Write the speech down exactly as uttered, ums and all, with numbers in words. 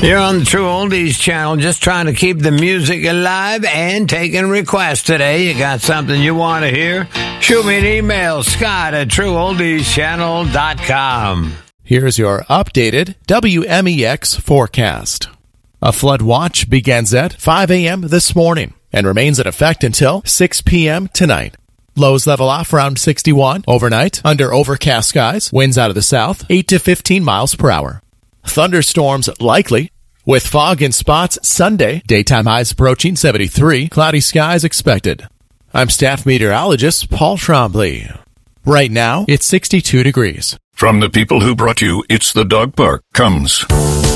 You're on the True Oldies channel, just trying to keep the music alive and taking requests today. You got something you want to hear? Shoot me an email, Scott at true oldies channel dot com. Here's your updated W M E X forecast. A flood watch begins at five a.m. this morning and remains in effect until six p.m. tonight. Lows level off around sixty-one overnight under overcast skies. Winds out of the south, eight to fifteen miles per hour. Thunderstorms likely, with fog in spots Sunday. Daytime highs approaching seventy-three. Cloudy skies expected. I'm staff meteorologist Paul Trombley. Right now, it's sixty-two degrees. From the people who brought you It's the Dog Park comes